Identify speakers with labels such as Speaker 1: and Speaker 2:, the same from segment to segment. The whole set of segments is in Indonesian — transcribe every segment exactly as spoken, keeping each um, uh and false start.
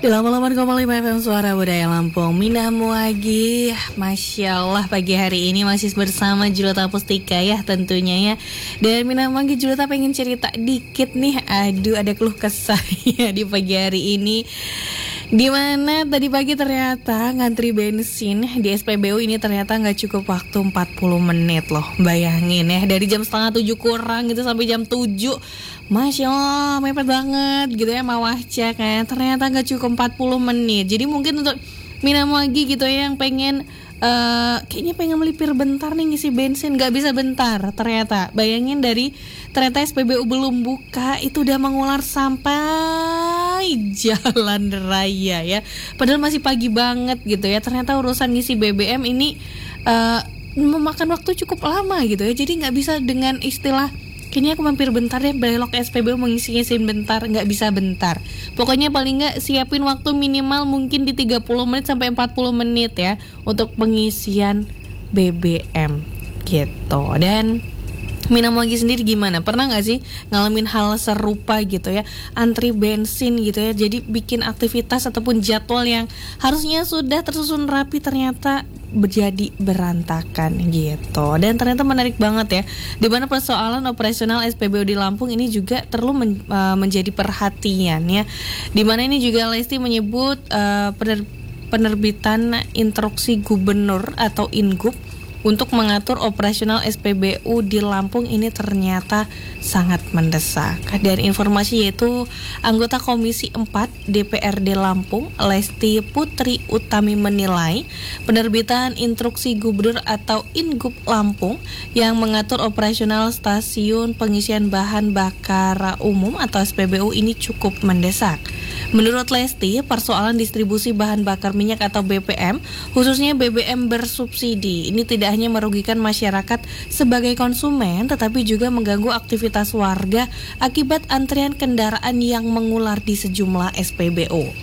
Speaker 1: delapan puluh delapan koma lima F M Suara Budaya Lampung. Minah Muagi, Masya Allah pagi hari ini masih bersama Julita Pustika ya tentunya ya. Dan Minah Muagi, Julita pengen cerita dikit nih. Aduh, ada keluh kesah ya di pagi hari ini, dimana tadi pagi ternyata ngantri bensin di S P B U ini ternyata gak cukup waktu empat puluh menit loh. Bayangin ya, dari jam setengah tujuh kurang gitu sampai jam tujuh, Masya Allah mepet banget gitu ya, Mawahca kan. Ternyata gak cukup empat puluh menit. Jadi mungkin untuk Minah Muagi gitu ya yang pengen Uh, kayaknya pengen melipir bentar nih ngisi bensin, gak bisa bentar ternyata. Bayangin dari ternyata S P B U belum buka itu udah mengular sampai jalan raya ya. Padahal masih pagi banget gitu ya. Ternyata urusan ngisi B B M ini uh, memakan waktu cukup lama gitu ya. Jadi gak bisa dengan istilah kini aku mampir bentar ya, belok ke S P B U mengisi-ngisiin bentar, nggak bisa bentar. Pokoknya paling nggak siapin waktu minimal mungkin di tiga puluh menit sampai empat puluh menit ya untuk pengisian B B M gitu. Dan Minah Muagi sendiri gimana? Pernah nggak sih ngalamin hal serupa gitu ya? Antri bensin gitu ya, jadi bikin aktivitas ataupun jadwal yang harusnya sudah tersusun rapi ternyata menjadi berantakan gitu. Dan ternyata menarik banget ya, di mana persoalan operasional S P B U di Lampung ini juga perlu men, uh, menjadi perhatian ya. Di mana ini juga Lesti menyebut uh, pener, penerbitan instruksi gubernur atau Ingup untuk mengatur operasional S P B U di Lampung ini ternyata sangat mendesak. Dan informasi yaitu anggota Komisi empat D P R D Lampung, Lesti Putri Utami menilai penerbitan instruksi gubernur atau Ingup Lampung yang mengatur operasional stasiun pengisian bahan bakar umum atau S P B U ini cukup mendesak. Menurut Lesti, persoalan distribusi bahan bakar minyak atau B P M, khususnya B B M bersubsidi, ini tidak hanya merugikan masyarakat sebagai konsumen, tetapi juga mengganggu aktivitas warga akibat antrian kendaraan yang mengular di sejumlah S P B U.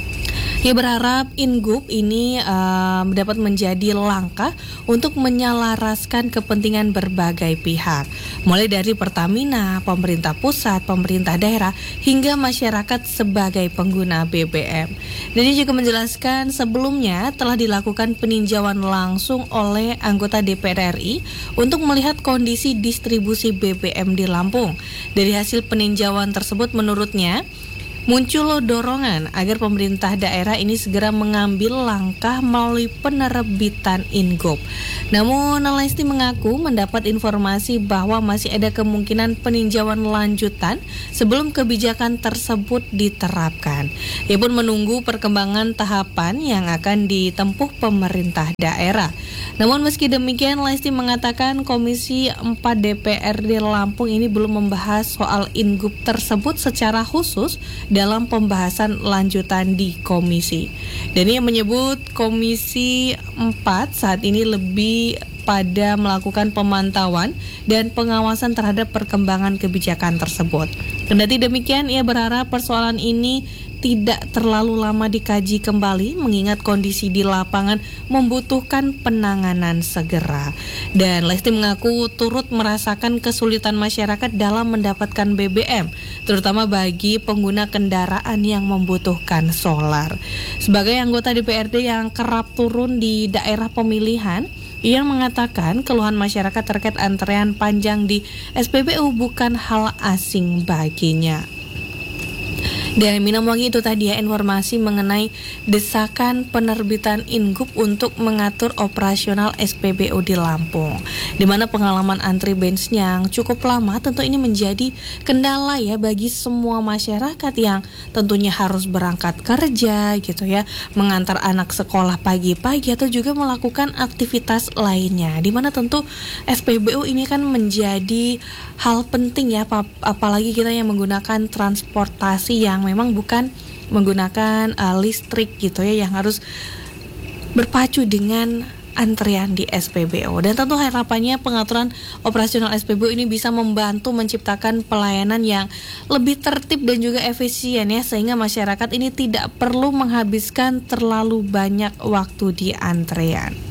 Speaker 1: Ia berharap Ingup ini uh, dapat menjadi langkah untuk menyelaraskan kepentingan berbagai pihak, mulai dari Pertamina, pemerintah pusat, pemerintah daerah, hingga masyarakat sebagai pengguna B B M. Dan ini juga menjelaskan sebelumnya telah dilakukan peninjauan langsung oleh anggota D P R R I untuk melihat kondisi distribusi B B M di Lampung. Dari hasil peninjauan tersebut menurutnya muncul dorongan agar pemerintah daerah ini segera mengambil langkah melalui penerbitan Ingup. Namun Lesti mengaku mendapat informasi bahwa masih ada kemungkinan peninjauan lanjutan sebelum kebijakan tersebut diterapkan. Ia pun menunggu perkembangan tahapan yang akan ditempuh pemerintah daerah. Namun meski demikian, Lesti mengatakan Komisi empat D P R D Lampung ini belum membahas soal Ingup tersebut secara khusus dalam pembahasan lanjutan di komisi. Dan ia menyebut Komisi empat saat ini lebih pada melakukan pemantauan dan pengawasan terhadap perkembangan kebijakan tersebut. Kendati demikian, ia berharap persoalan ini tidak terlalu lama dikaji kembali mengingat kondisi di lapangan membutuhkan penanganan segera. Dan Lesti mengaku turut merasakan kesulitan masyarakat dalam mendapatkan B B M, terutama bagi pengguna kendaraan yang membutuhkan solar. Sebagai anggota D P R D yang kerap turun di daerah pemilihan, ia mengatakan keluhan masyarakat terkait antrean panjang di S P B U bukan hal asing baginya. Dan Minah Muagi itu tadi ya informasi mengenai desakan penerbitan Ingup untuk mengatur operasional S P B U di Lampung, di mana pengalaman antri bensin yang cukup lama tentu ini menjadi kendala ya bagi semua masyarakat yang tentunya harus berangkat kerja gitu ya, mengantar anak sekolah pagi-pagi atau juga melakukan aktivitas lainnya, di mana tentu S P B U ini kan menjadi hal penting ya, ap- apalagi kita yang menggunakan transportasi yang memang bukan menggunakan uh, listrik gitu ya, yang harus berpacu dengan antrian di S P B U. Dan tentu harapannya pengaturan operasional S P B U ini bisa membantu menciptakan pelayanan yang lebih tertib dan juga efisien ya, sehingga masyarakat ini tidak perlu menghabiskan terlalu banyak waktu di antrean.